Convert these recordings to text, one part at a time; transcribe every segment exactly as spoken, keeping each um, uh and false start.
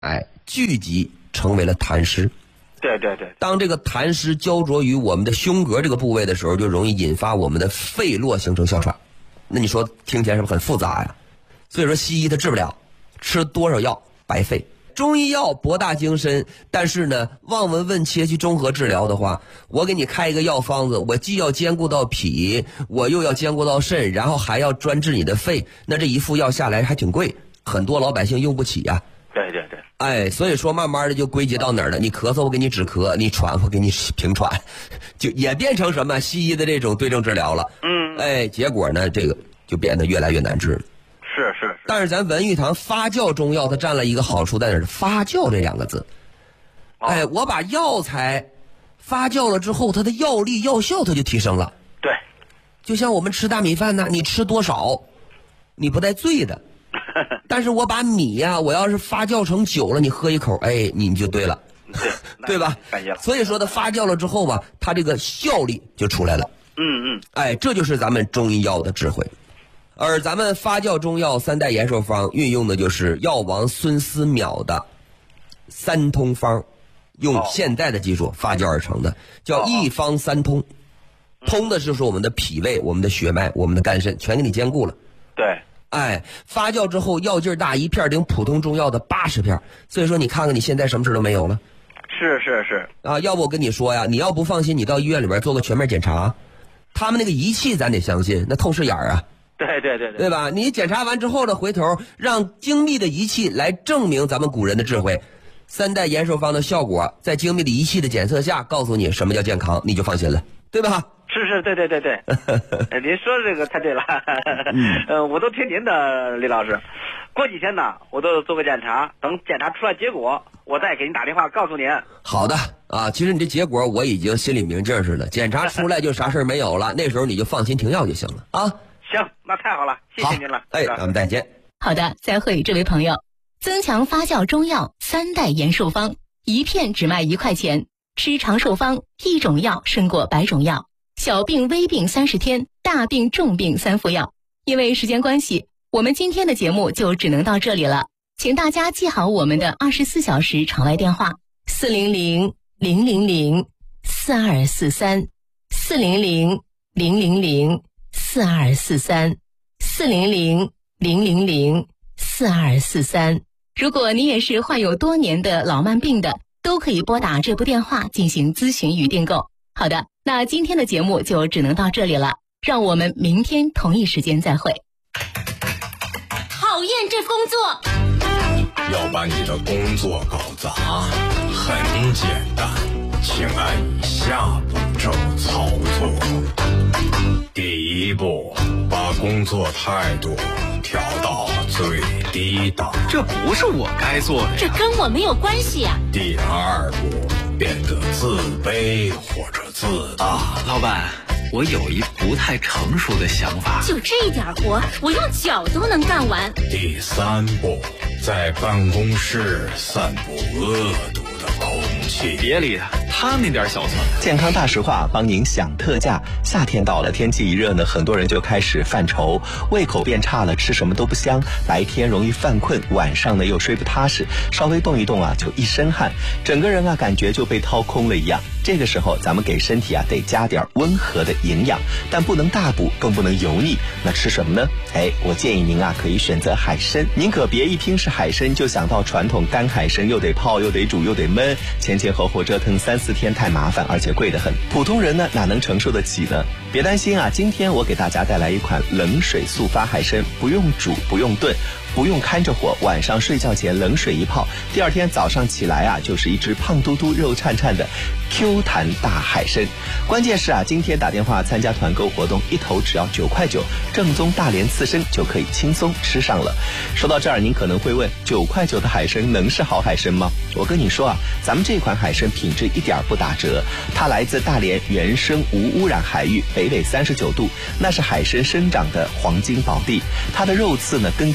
哎，聚集成为了痰湿。 对对对， 当这个痰湿焦灼于我们的胸膈这个部位的时候，就容易引发我们的肺络形成哮喘。那你说听起来是不是很复杂呀？所以说西医它治不了，吃多少药白费。中医药博大精深，但是呢，望闻问切去综合治疗的话，我给你开一个药方子，我既要兼顾到脾，我又要兼顾到肾，然后还要专治你的肺，那这一副药下来还挺贵，很多老百姓用不起呀、 啊。对对对。 哎，所以说慢慢的就归结到哪儿了？你咳嗽我给你止咳，你喘我给你平喘，就也变成什么西医的这种对症治疗了。 嗯。 哎，结果呢，这个就变得越来越难治了。 是是是。 但是咱文玉堂发酵中药它占了一个好处在哪儿？发酵这两个字。哦、哎，我把药材发酵了之后，它的药力药效它就提升了。 对。 就像我们吃大米饭呢，你吃多少，你不带醉的。但是我把米呀、啊，我要是发酵成酒了，你喝一口，哎，你就对了， 对, 对吧？所以说它发酵了之后吧，它这个效力就出来了。 嗯嗯， 哎，这就是咱们中医药的智慧。而咱们发酵中药三代延寿方运用的就是药王孙思邈的三通方，用现代的技术发酵而成的，叫一方三通。通的就是我们的脾胃、我们的血脉、我们的肝肾，全给你兼顾了。 对。 哎，发酵之后药劲儿大，一片顶普通中药的八十片，所以说你看看你现在什么事都没有了。 是是是啊，要不我跟你说呀，你要不放心，你到医院里边做个全面检查，他们那个仪器咱得相信，那透视眼儿啊。 对对对对， 对吧？你检查完之后呢，回头让精密的仪器来证明咱们古人的智慧，三代延寿方的效果，在精密的仪器的检测下，告诉你什么叫健康，你就放心了，对吧？ 是是，对对对对，您说的这个太对了，嗯、呃，我都听您的，李老师。过几天呢，我都做个检查，等检查出来结果，我再给您打电话告诉您。 好的啊，其实你这结果我已经心里明镜似的，检查出来就啥事儿没有了，那时候你就放心停药就行了啊。 行，那太好了，谢谢您了。 哎，咱们再见。 好的，再会，这位朋友。增强发酵中药三代延寿方，一片只卖一块钱，吃长寿方，一种药胜过百种药。小病微病三十天，大病重病三副药。因为时间关系，我们今天的节目就只能到这里了，请大家记好我们的二十四小时场外电话：四零零零零零四二四三，四零零零零零四二四三，四零零零零零四二四三。如果你也是患有多年的老慢病的，都可以拨打这部电话进行咨询与订购。好的，那今天的节目就只能到这里了，让我们明天同一时间再会。 讨厌这工作， 要把你的工作搞砸，很简单，请按以下步骤操作。第一步，把工作态度调到最低档， 这不是我该做的， 这跟我没有关系啊。 第二步，变得自卑或者自大。 老板，我有一不太成熟的想法。 就这点活，我用脚都能干完。 第三步，在办公室散布恶毒的空气。 别理他，他那点小错。 健康大实话，帮您享特价。夏天到了，天气一热呢，很多人就开始犯愁，胃口变差了，吃什么都不香，白天容易犯困，晚上呢又睡不踏实，稍微动一动啊就一身汗，整个人啊感觉就被掏空了一样。这个时候咱们给身体啊得加点温和的营养，但不能大补，更不能油腻。那吃什么呢？哎，我建议您啊可以选择海参。您可别一听是海参就想到传统干海参，又得泡又得煮又得焖，前前后后折腾三四天太麻烦，而且贵得很，普通人呢哪能承受得起呢？别担心啊，今天我给大家带来一款冷水速发海参，不用煮不用炖，不用看着火，晚上睡觉前冷水一泡，第二天早上起来啊就是一只胖嘟嘟肉颤颤的 Q 弹大海参。关键是啊，今天打电话参加团购活动，一头只要九块九，正宗大连刺身就可以轻松吃上了。说到这儿，您可能会问，九块九的海参能是好海参吗？我跟你说啊，咱们这款海参品质一点不打折，它来自大连原生无污染海域，北纬三十九度，那是海参生长的黄金宝地。它的肉刺呢根根挺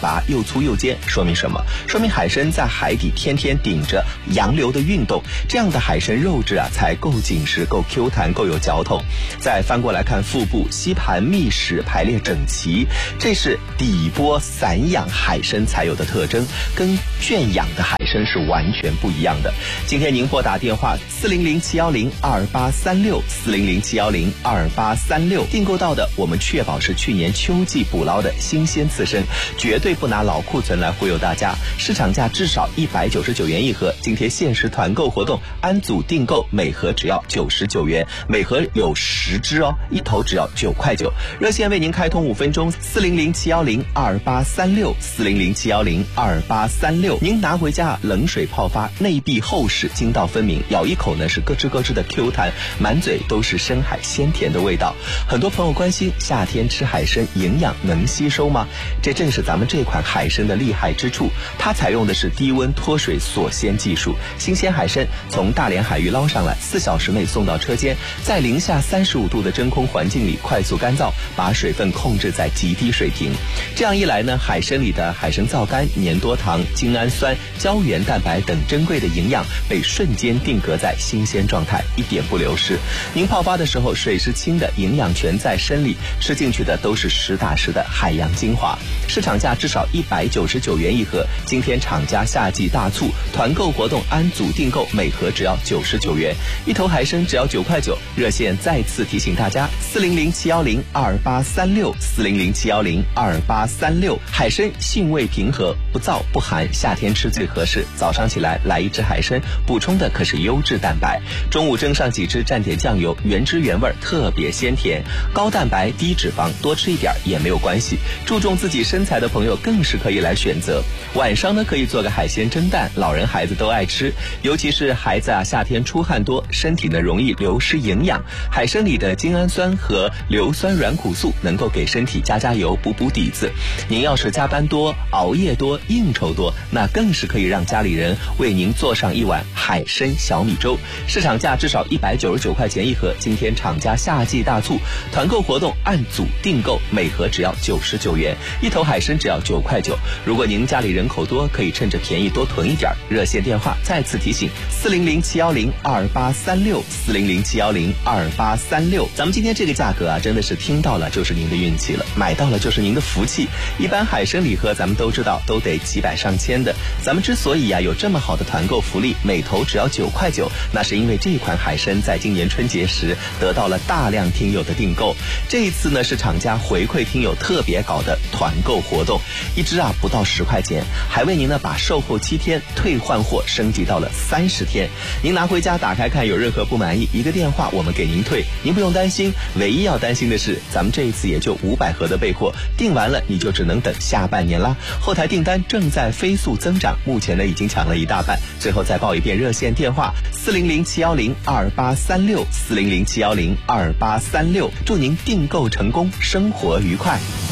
拔又粗又尖，说明什么？说明海参在海底天天顶着洋流的运动，这样的海参肉质啊才够紧实、够 Q 弹、够有嚼头。再翻过来看腹部，吸盘密实，排列整齐，这是底波散养海参才有的特征，跟圈养的海参是完全不一样的。今天您拨打电话四零零七幺零二八三六四零零七幺零二八三六订购到的，我们确保是去年秋季捕捞的新鲜刺身，绝对不拿老库存来忽悠大家。市场价至少一百九十九元一盒，今天限时团购活动，按组订购每盒只要九十九元，每盒有十只哦，一头只要九块九。热线为您开通五分钟，四零零七幺零二八三六四零零七幺零二八三六。您拿回家冷水泡发，内壁厚实，筋道分明，咬一口呢是咯吱咯吱的 Q 弹，满嘴都是深海鲜甜的味道。很多朋友关心夏天吃海参营养能吸收吗？这正是咱们这款海参的厉害之处，它采用的是低温脱水锁鲜技术，新鲜海参从大连海域捞上来，四小时内送到车间，在零下三十五度的真空环境里快速干燥，把水分控制在极低水平。这样一来呢，海参里的海参皂苷、粘多糖、精氨酸、胶原蛋白等珍贵的营养被瞬间定格在新鲜状态，一点不流失。您泡发的时候水是清的，营养全在参里，吃进去的都是实打实的海洋精华。市场价至少一百九十九元一盒，今天厂家夏季大促团购活动，按组订购每盒只要九十九元，一头海参只要九块九。热线再次提醒大家，四零零七幺零二八三六四零零七幺零二八三六。海参性味平和，不燥不寒，夏天吃最合适。早上起来来一只海参，补充的可是优质蛋白。中午蒸上几只，蘸点酱油，原汁原味，特别鲜甜。高蛋白低脂肪，多吃一点也没有关系。注重自己身材的朋友更是可以来选择。晚上呢可以做个海鲜蒸蛋，老人孩子都爱吃，尤其是孩子啊，夏天出汗多，身体呢容易流失营养。海参里的精氨酸和硫酸软骨素能够给身体加加油，补补底子。您要是加班多、熬夜多、应酬多，那更是可以让家里人为您做上一碗海参小米粥。市场价至少一百九十九块钱一盒，今天厂家夏季大促团购活动，按组订购每盒只要九十九元，一头海参只要九块九。如果您家里人口多，可以趁着便宜多囤一点。热线电话再次提醒：四零零七幺零二八三六四零零七幺零二八三六。咱们今天这个价格啊，真的是听到了就是您的运气了，买到了就是您的福气。一般海参礼盒咱们都知道都得几百上千的，咱们之所以啊有这么好的团购福利，每头只要九块九，那是因为这款海参在今年春节时得到了大量听友的订购。这一次呢是厂家回馈听友特别搞的团购活动，一只啊不到十块钱，还为您呢把售后七天退换货升级到了三十天。您拿回家打开看，有任何不满意，一个电话我们给您退，您不用担心。唯一要担心的是，咱们这一次也就五百盒的备货，订完了你就只能等下半年啦。后台订单正在飞速增长，目前呢已经抢了一大半。最后再报一遍热线电话：四零零七幺零二八三六四零零七幺零二八三六。祝您订购成功，生活愉快。